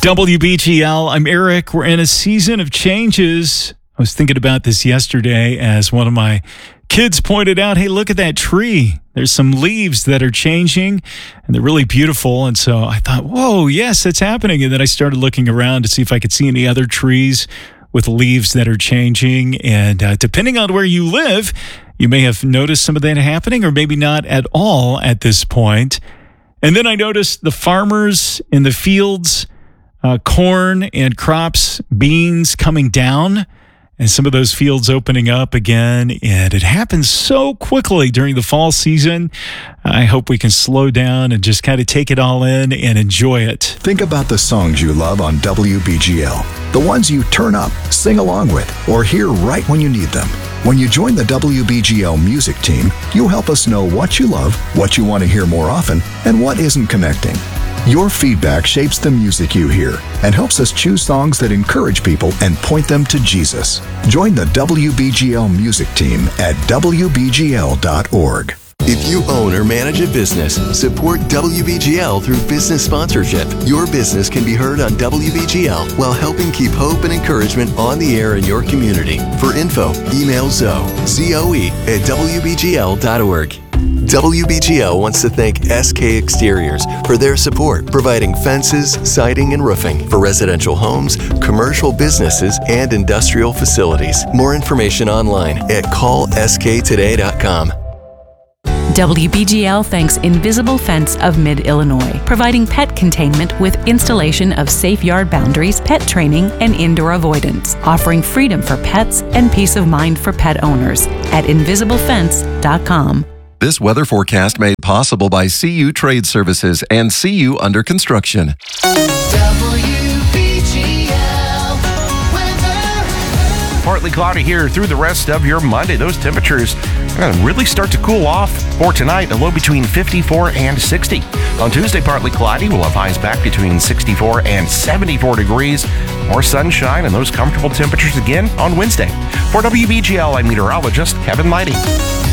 WBGL, I'm Eric. We're in a season of changes. I was thinking about this yesterday as one of my kids pointed out, hey, look at that tree. There's some leaves that are changing, and they're really beautiful. And so I thought, whoa, yes, that's happening. And then I started looking around to see if I could see any other trees with leaves that are changing. And depending on where you live, you may have noticed some of that happening, or maybe not at all at this point. And then I noticed the farmers in the fields, corn and crops, beans coming down, and some of those fields opening up again. And it happens so quickly during the fall season. I hope we can slow down and just kind of take it all in and enjoy it. Think about the songs you love on WBGL, the ones you turn up, sing along with, or hear right when you need them. When you join the WBGL music team, you'll help us know what you love, what you want to hear more often, and what isn't connecting. Your feedback shapes the music you hear and helps us choose songs that encourage people and point them to Jesus. Join the WBGL music team at WBGL.org. If you own or manage a business, support WBGL through business sponsorship. Your business can be heard on WBGL while helping keep hope and encouragement on the air in your community. For info, email Zoe, Z-O-E, at WBGL.org. WBGL wants to thank SK Exteriors for their support, providing fences, siding, and roofing for residential homes, commercial businesses, and industrial facilities. More information online at callsktoday.com. WBGL thanks Invisible Fence of Mid-Illinois, providing pet containment with installation of safe yard boundaries, pet training, and indoor avoidance, offering freedom for pets and peace of mind for pet owners at invisiblefence.com. This weather forecast made possible by CU Trade Services and CU Under Construction. Partly cloudy here through the rest of your Monday. Those temperatures are going to really start to cool off for tonight, a low between 54 and 60. On Tuesday, partly cloudy. We'll have highs back between 64 and 74 degrees. More sunshine and those comfortable temperatures again on Wednesday. For WBGL, I'm meteorologist Kevin Lighty.